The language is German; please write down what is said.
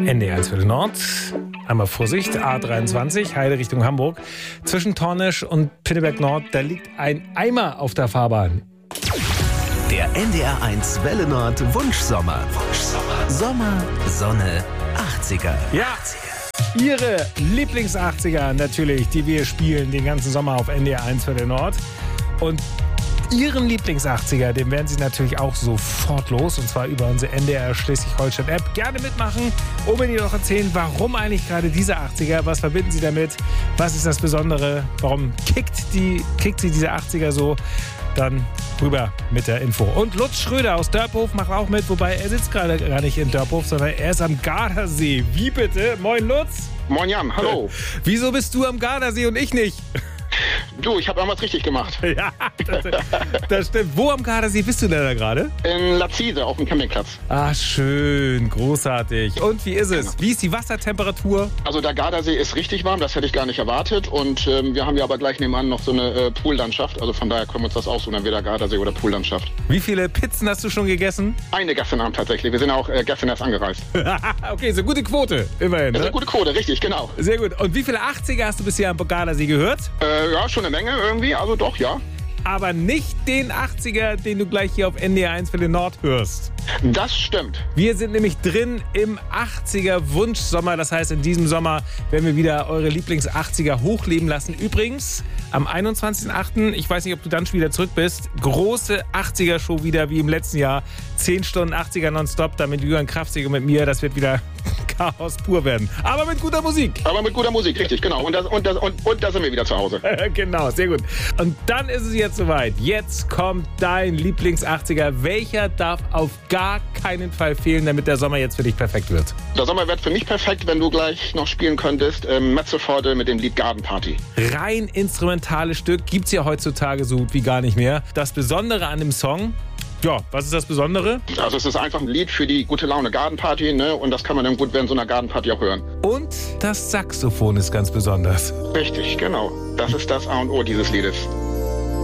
NDR1 für den Nord. Einmal Vorsicht, A23, Heide Richtung Hamburg. Zwischen Tornisch und Pinneberg Nord, da liegt ein Eimer auf der Fahrbahn. Der NDR1 Welle Nord Wunschsommer. Sommer, Sonne, 80er. Ja, Ihre Lieblings-80er natürlich, die wir spielen den ganzen Sommer auf NDR1 für den Nord. Und Ihren Lieblings-80er, den werden Sie natürlich auch sofort los. Und zwar über unsere NDR Schleswig-Holstein-App. Gerne mitmachen und mir noch erzählen, warum eigentlich gerade diese 80er? Was verbinden Sie damit? Was ist das Besondere? Warum kickt Sie diese 80er so? Dann rüber mit der Info. Und Lutz Schröder aus Dörphof macht auch mit, wobei er sitzt gerade gar nicht in Dörphof, sondern er ist am Gardasee. Wie bitte? Moin Lutz. Moin Jan, hallo. Wieso bist du am Gardasee und ich nicht? Du, ich habe irgendwas richtig gemacht. Ja, das stimmt. Wo am Gardasee bist du denn da gerade? In Lazise auf dem Campingplatz. Ah, schön, großartig. Und wie ist es? Wie ist die Wassertemperatur? Also der Gardasee ist richtig warm, das hätte ich gar nicht erwartet. Und wir haben ja aber gleich nebenan noch so eine Poollandschaft. Also von daher können wir uns das aussuchen, entweder Gardasee oder Poollandschaft. Wie viele Pizzen hast du schon gegessen? Eine gestern Abend tatsächlich. Wir sind auch gestern erst angereist. Okay, so gute Quote, immerhin. Das ist Ne? eine gute Quote, richtig, genau. Sehr gut. Und wie viele 80er hast du bisher am Gardasee gehört? Ja, schon eine Menge irgendwie, also doch, ja. Aber nicht den 80er, den du gleich hier auf NDR1 für den Nord hörst. Das stimmt. Wir sind nämlich drin im 80er Wunschsommer. Das heißt, in diesem Sommer werden wir wieder eure Lieblings-80er hochleben lassen. Übrigens, am 21.08., ich weiß nicht, ob du dann schon wieder zurück bist, große 80er-Show wieder wie im letzten Jahr. 10 Stunden 80er nonstop, da mit Jürgen Kraftzig und mit mir. Das wird wieder Chaos pur werden. Aber mit guter Musik. Aber mit guter Musik, richtig, genau. Und da sind wir wieder zu Hause. Genau, sehr gut. Und dann ist es jetzt soweit. Jetzt kommt dein Lieblings-80er. Welcher darf auf gar keinen Fall fehlen, damit der Sommer jetzt für dich perfekt wird? Der Sommer wird für mich perfekt, wenn du gleich noch spielen könntest. Metzelforte mit dem Lied Garden Party. Rein instrumentales Stück gibt's ja heutzutage so gut wie gar nicht mehr. Das Besondere an dem Song, ja, was ist das Besondere? Also es ist einfach ein Lied für die gute Laune Gartenparty, ne? Und das kann man dann gut während so einer Gartenparty auch hören. Und das Saxophon ist ganz besonders. Richtig, genau. Das ist das A und O dieses Liedes.